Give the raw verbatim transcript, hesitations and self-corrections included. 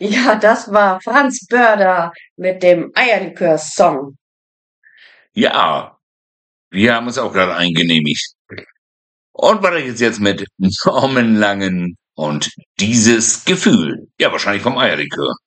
Ja, das war Franz Börder mit dem Eierlikör-Song. Ja, wir haben uns auch gerade eingenehmigt. Und weiter geht's jetzt mit Norman Langen und dieses Gefühl. Ja, wahrscheinlich vom Eierlikör.